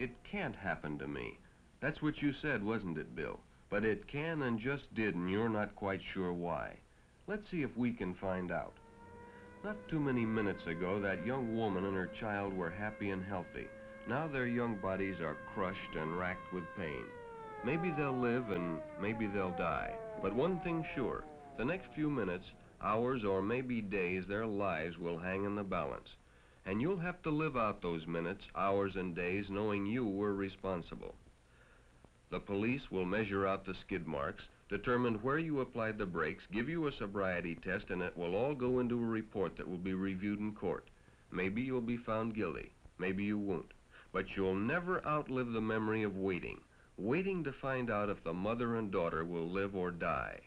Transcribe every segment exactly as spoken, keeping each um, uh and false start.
It can't happen to me. That's what you said, wasn't it, Bill? But it can and just did, and you're not quite sure why. Let's see if we can find out. Not too many minutes ago, that young woman and her child were happy and healthy. Now their young bodies are crushed and racked with pain. Maybe they'll live and maybe they'll die. But one thing's sure, the next few minutes, hours, or maybe days, their lives will hang in the balance. And you'll have to live out those minutes, hours, and days knowing you were responsible. The police will measure out the skid marks, determine where you applied the brakes, give you a sobriety test, and it will all go into a report that will be reviewed in court. Maybe you'll be found guilty. Maybe you won't. But you'll never outlive the memory of waiting, waiting to find out if the mother and daughter will live or die.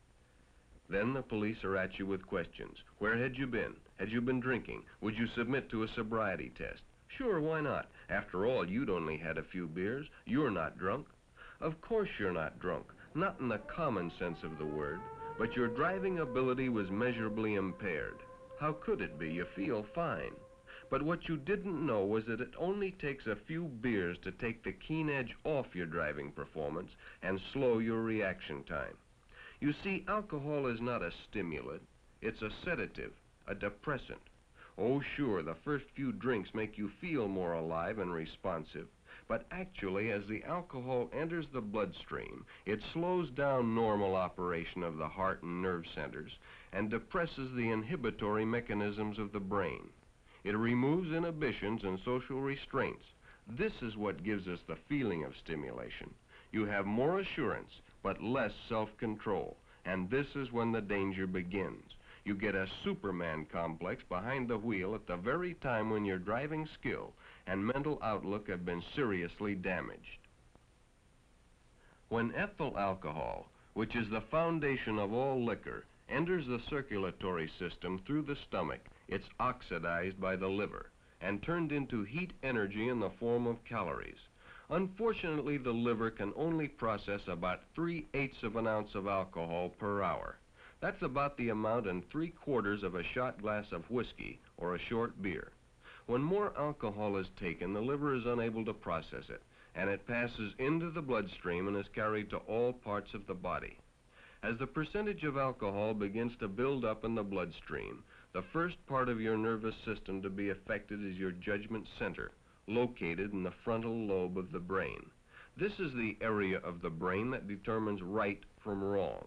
Then the police are at you with questions. Where had you been? Had you been drinking? Would you submit to a sobriety test? Sure, why not? After all, you'd only had a few beers. You're not drunk. Of course you're not drunk, not in the common sense of the word, but your driving ability was measurably impaired. How could it be? You feel fine. But what you didn't know was that it only takes a few beers to take the keen edge off your driving performance and slow your reaction time. You see, alcohol is not a stimulant. It's a sedative, a depressant. Oh, sure, the first few drinks make you feel more alive and responsive. But actually, as the alcohol enters the bloodstream, it slows down normal operation of the heart and nerve centers and depresses the inhibitory mechanisms of the brain. It removes inhibitions and social restraints. This is what gives us the feeling of stimulation. You have more assurance, but less self-control, and this is when the danger begins. You get a Superman complex behind the wheel at the very time when your driving skill and mental outlook have been seriously damaged. When ethyl alcohol, which is the foundation of all liquor, enters the circulatory system through the stomach, it's oxidized by the liver and turned into heat energy in the form of calories. Unfortunately, the liver can only process about three-eighths of an ounce of alcohol per hour. That's about the amount in three-quarters of a shot glass of whiskey or a short beer. When more alcohol is taken, the liver is unable to process it, and it passes into the bloodstream and is carried to all parts of the body. As the percentage of alcohol begins to build up in the bloodstream, the first part of your nervous system to be affected is your judgment center, located in the frontal lobe of the brain. This is the area of the brain that determines right from wrong.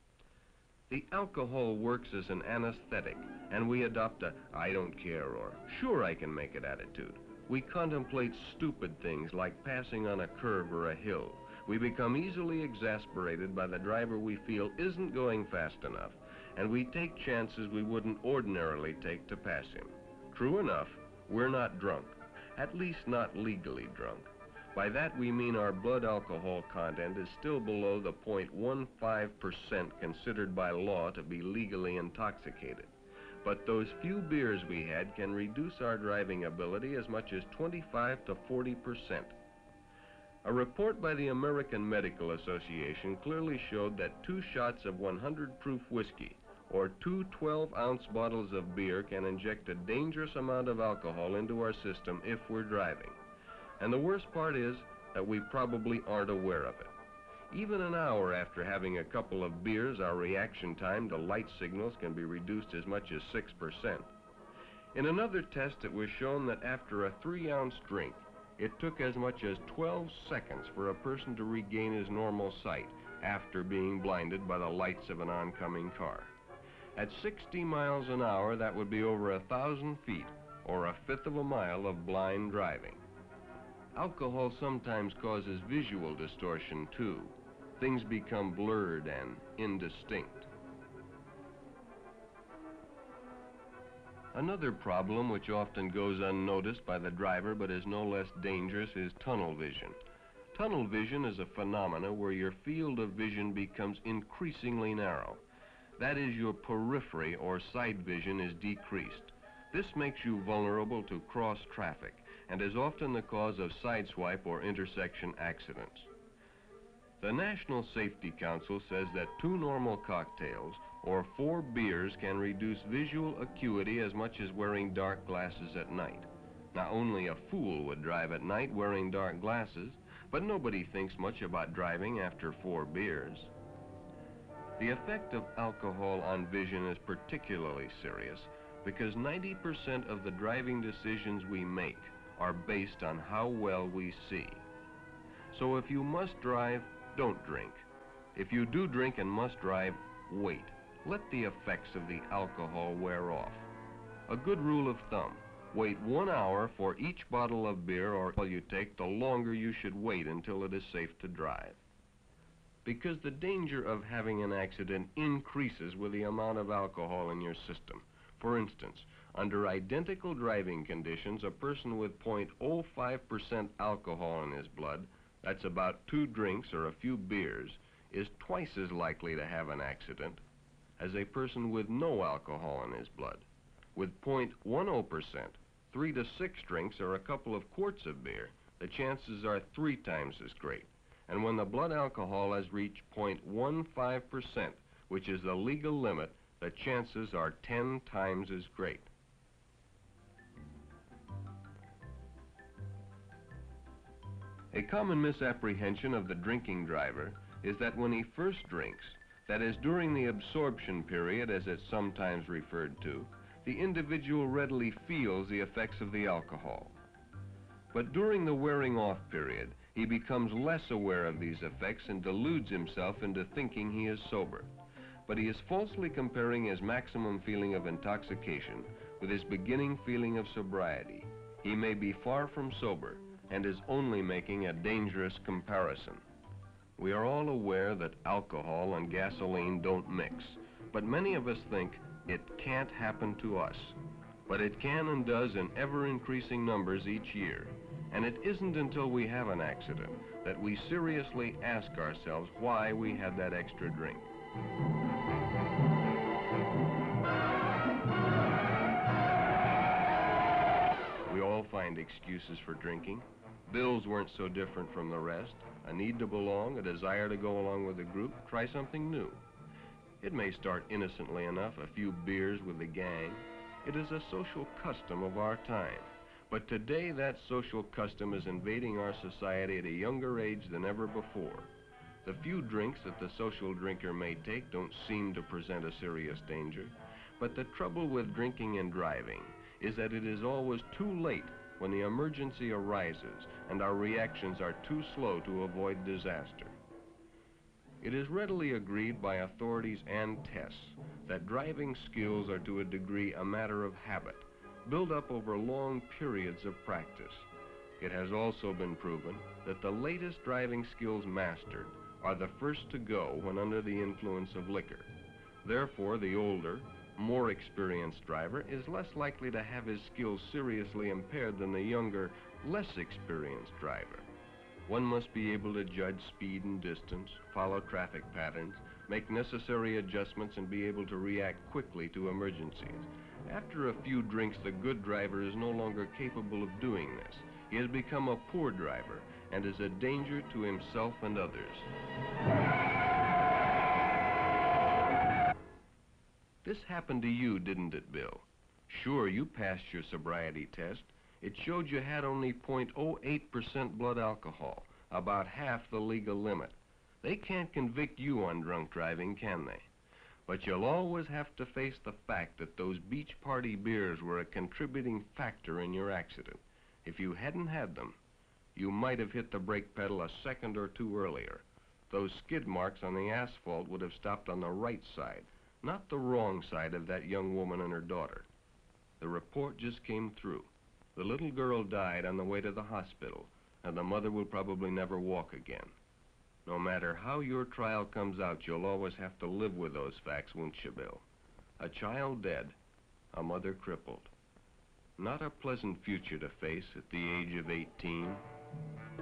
The alcohol works as an anesthetic, and we adopt a "I don't care" or "sure I can make it" attitude. We contemplate stupid things like passing on a curve or a hill. We become easily exasperated by the driver we feel isn't going fast enough, and we take chances we wouldn't ordinarily take to pass him. True enough, we're not drunk, at least not legally drunk. By that we mean our blood alcohol content is still below the zero point one five percent considered by law to be legally intoxicated. But those few beers we had can reduce our driving ability as much as twenty-five to forty percent. A report by the American Medical Association clearly showed that two shots of one hundred proof whiskey or two twelve-ounce bottles of beer can inject a dangerous amount of alcohol into our system if we're driving. And the worst part is that we probably aren't aware of it. Even an hour after having a couple of beers, our reaction time to light signals can be reduced as much as six percent. In another test, it was shown that after a three-ounce drink, it took as much as twelve seconds for a person to regain his normal sight after being blinded by the lights of an oncoming car. At sixty miles an hour, that would be over a thousand feet, or a fifth of a mile of blind driving. Alcohol sometimes causes visual distortion, too. Things become blurred and indistinct. Another problem which often goes unnoticed by the driver but is no less dangerous is tunnel vision. Tunnel vision is a phenomena where your field of vision becomes increasingly narrow. That is, your periphery or side vision is decreased. This makes you vulnerable to cross traffic and is often the cause of sideswipe or intersection accidents. The National Safety Council says that two normal cocktails or four beers can reduce visual acuity as much as wearing dark glasses at night. Now, only a fool would drive at night wearing dark glasses, but nobody thinks much about driving after four beers. The effect of alcohol on vision is particularly serious because ninety percent of the driving decisions we make are based on how well we see. So if you must drive, don't drink. If you do drink and must drive, wait. Let the effects of the alcohol wear off. A good rule of thumb: wait one hour for each bottle of beer or alcohol you take, the longer you should wait until it is safe to drive. Because the danger of having an accident increases with the amount of alcohol in your system. For instance, under identical driving conditions, a person with zero point zero five percent alcohol in his blood, that's about two drinks or a few beers, is twice as likely to have an accident as a person with no alcohol in his blood. With zero point one zero percent, three to six drinks or a couple of quarts of beer, the chances are three times as great. And when the blood alcohol has reached zero point one five percent, which is the legal limit, the chances are ten times as great. A common misapprehension of the drinking driver is that when he first drinks, that is, during the absorption period, as it's sometimes referred to, the individual readily feels the effects of the alcohol. But during the wearing off period, he becomes less aware of these effects and deludes himself into thinking he is sober. But he is falsely comparing his maximum feeling of intoxication with his beginning feeling of sobriety. He may be far from sober and is only making a dangerous comparison. We are all aware that alcohol and gasoline don't mix, but many of us think it can't happen to us. But it can and does in ever-increasing numbers each year. And it isn't until we have an accident that we seriously ask ourselves why we had that extra drink. We all find excuses for drinking. Bills weren't so different from the rest. A need to belong, a desire to go along with the group, try something new. It may start innocently enough, a few beers with the gang. It is a social custom of our time. But today that social custom is invading our society at a younger age than ever before. The few drinks that the social drinker may take don't seem to present a serious danger. But the trouble with drinking and driving is that it is always too late when the emergency arises and our reactions are too slow to avoid disaster. It is readily agreed by authorities and tests that driving skills are to a degree a matter of habit, built up over long periods of practice. It has also been proven that the latest driving skills mastered are the first to go when under the influence of liquor. Therefore, the older, more experienced driver is less likely to have his skills seriously impaired than the younger, less experienced driver. One must be able to judge speed and distance, follow traffic patterns, make necessary adjustments, and be able to react quickly to emergencies. After a few drinks, the good driver is no longer capable of doing this. He has become a poor driver and is a danger to himself and others. This happened to you, didn't it, Bill? Sure, you passed your sobriety test. It showed you had only zero point zero eight percent blood alcohol, about half the legal limit. They can't convict you on drunk driving, can they? But you'll always have to face the fact that those beach party beers were a contributing factor in your accident. If you hadn't had them, you might have hit the brake pedal a second or two earlier. Those skid marks on the asphalt would have stopped on the right side, not the wrong side of that young woman and her daughter. The report just came through. The little girl died on the way to the hospital, and the mother will probably never walk again. No matter how your trial comes out, you'll always have to live with those facts, won't you, Bill? A child dead, a mother crippled. Not a pleasant future to face at the age of eighteen.